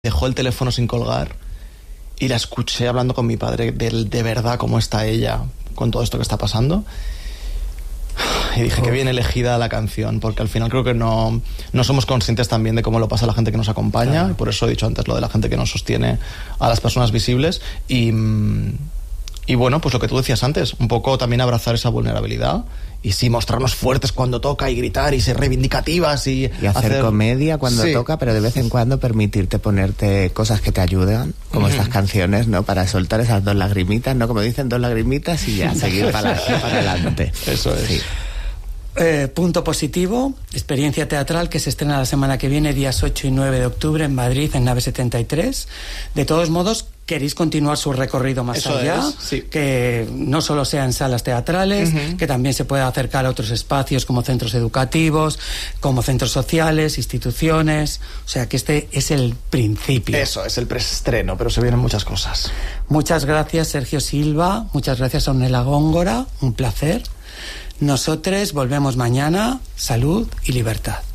Dejó el teléfono sin colgar y la escuché hablando con mi padre de verdad cómo está ella con todo esto que está pasando. Y dije, qué bien elegida la canción, porque al final creo que no somos conscientes también de cómo lo pasa la gente que nos acompaña, claro. Y por eso he dicho antes lo de la gente que nos sostiene a las personas visibles. Y bueno, pues lo que tú decías antes, un poco también abrazar esa vulnerabilidad y sí, mostrarnos fuertes cuando toca y gritar y ser reivindicativas y hacer comedia cuando toca, pero de vez en cuando permitirte ponerte cosas que te ayudan, como estas canciones, ¿no? Para soltar esas 2 lagrimitas, ¿no? Como dicen, 2 lagrimitas y ya seguir para adelante. Eso es. Sí. Punto positivo, experiencia teatral que se estrena la semana que viene, días 8 y 9 de octubre en Madrid, en Nave 73. De todos modos, queréis continuar su recorrido más Eso allá, es, sí. Que no solo sea en salas teatrales, que también se pueda acercar a otros espacios como centros educativos, como centros sociales, instituciones. O sea que este es el principio. Eso, es el preestreno, pero se vienen muchas cosas. Muchas gracias, Sergio Silva. Muchas gracias, Ornella Góngora. Un placer. Nosotros volvemos mañana. Salud y libertad.